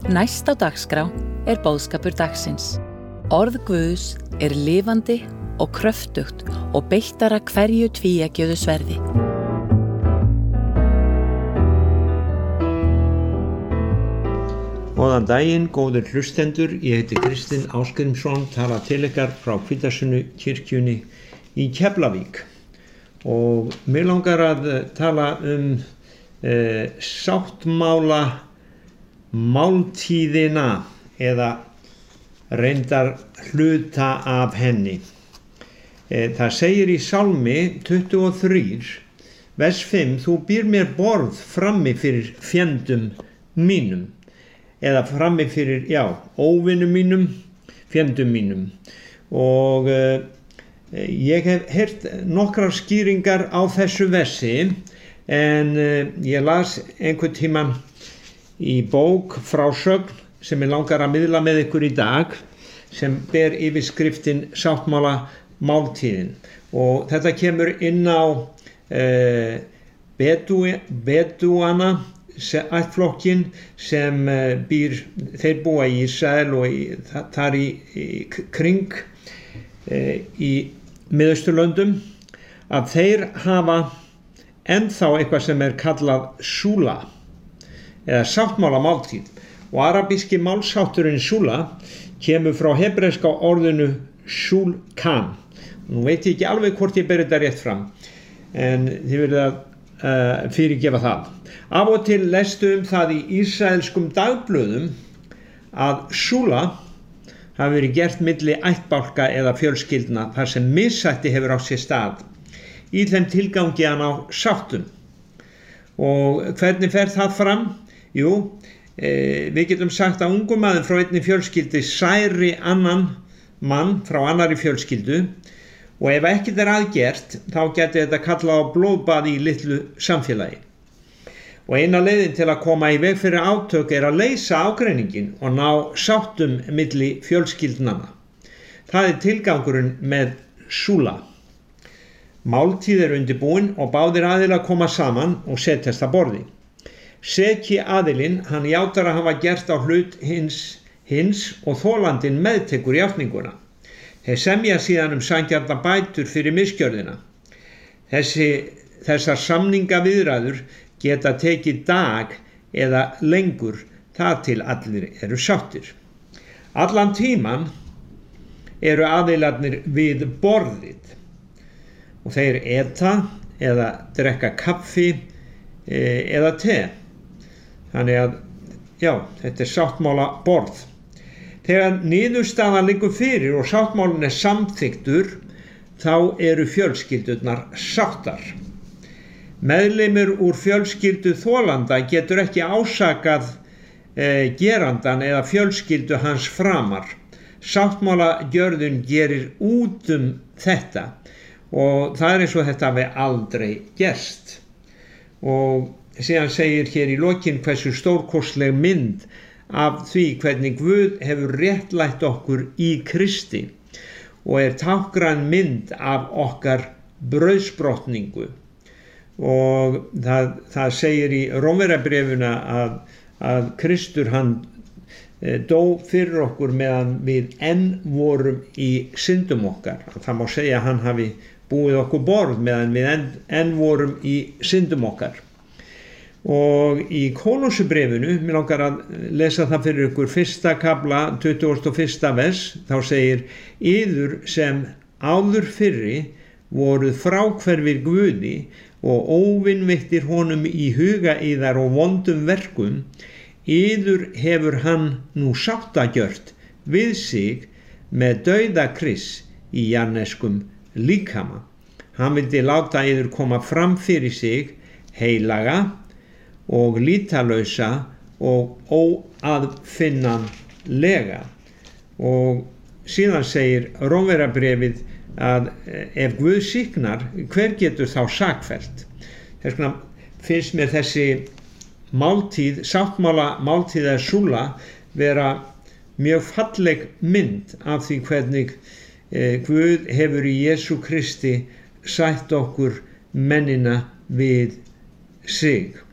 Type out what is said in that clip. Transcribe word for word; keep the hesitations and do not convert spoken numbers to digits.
Næst á dagskrá er boðskapur dagsins. Orð Guðs er lifandi og kröftugt og beittara hverju tvíeggjuðu sverði. Góðan daginn, góðir hlustendur. Ég heiti Kristinn Ásgrímsson, tala til ykkar frá Hvítasunnu kirkjunni í Keflavík. Og mig langar að tala um eh, sáttmála máltíðina eða reyndar hluta af henni. Eh, það segir í Sálmi tuttugu og þrjú, vers fimm, þú býr mér borð frammi fyrir fjendum mínum. Eða frammi fyrir, já, óvinum mínum, fjendum mínum. Og uh, ég hef heyrt nokkrar skýringar á þessu versi, en uh, ég las einhvern tímann í bók frásögn sem ég langar að miðla með ykkur í dag, sem ber yfirskriftin Sáttmála máltíðin. Og þetta kemur inn á uh, Bedú, Bedúana, ættflokkin sem býr, þeir búa í Ísrael og í, þar í, í kring e, í Miðausturlöndum, að þeir hafa ennþá eitthvað sem er kallað súla eða sáttmála máltíð, og arabíski málshátturinn súla kemur frá hebreska orðinu shulkan. Nú veit ég ekki alveg hvort ég ber þetta rétt fram, en þið verðið að uh, fyrirgefa það. Af og til lestu um það í ísraelskum dagblöðum að súla hafi verið gert milli ættbálka eða fjölskyldna þar sem missætti hefur átt sér stað í þeim tilgangi að ná sáttum. Og hvernig fer það fram? Jú, e, við getum sagt að ungur maður frá einni fjölskyldu særi annan mann frá annari fjölskyldu, og ef ekkert er aðgert þá geti þetta kallað á blóðbað í litlu samfélagi. Og eina leiðin til að koma í veg fyrir átök er að leysa ágreiningin og ná sáttum milli fjölskyldnanna. Það er tilgangurinn með súla. Máltíð er undirbúin og báðir aðilar koma saman og setjast að borði. Seki aðilinn, hann játar að hafa gert á hlut hins, hins og þolandinn meðtekur játninguna. Þeir semja síðan um sanngjarna bætur fyrir misgjörðina. Þessi, þessar samningaviðræður geta tekið dag eða lengur þar til allir eru sáttir. Allan tíman eru aðilarnir við borðið og þeir eta eða drekka kaffi e, eða te. Þannig að, já, þetta er sáttmála borð. Þegar niðurstaðan liggur fyrir og sáttmálinn er samþykktur, þá eru fjölskyldurnar sáttar. Meðlimur úr fjölskyldu þolanda getur ekki ásakað eh, gerandan eða fjölskyldu hans framar. Sáttmálagjörðin gerir út um þetta og það er eins og þetta hafi aldrei gerst. Og síðan segir hér í lokin hversu stórkostleg mynd af því hvernig Guð hefur réttlætt okkur í Kristi og er táknræn mynd af okkar brauðsbrotningu. Og það, það segir í Rómverjabréfinu að, að Kristur hann e, dó fyrir okkur meðan við enn vorum í syndum okkar. Það má segja að hann hafi búið okkur borð meðan við enn, enn vorum í syndum okkar. Og í Kólossubréfinu, mér langar að lesa það fyrir ykkur, fyrsta kafla, tuttugasta og fyrsta vers, þá segir: Yður sem áður fyrri voruð fráhverfir Guði og óvinveittir honum í huga yðar og vondum verkum, yður hefur hann nú sáttagjört við sig með dauða Krists í jarðneskum líkama. Hann vildi láta yður koma fram fyrir sig heilaga og lítalausa og óaðfinnanlega. Og síðan segir Rómverjabréfið að ef Guð sýknar, hver getur þá sakfellt? Þess vegna finnst mér þessi máltíð, sáttmála máltíð eða súla, vera mjög falleg mynd af því hvernig eh, Guð hefur í Jesú Kristi sætt okkur mennina við sig.